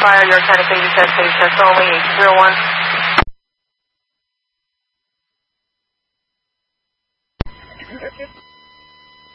Fire, your kind of baby test only, 801.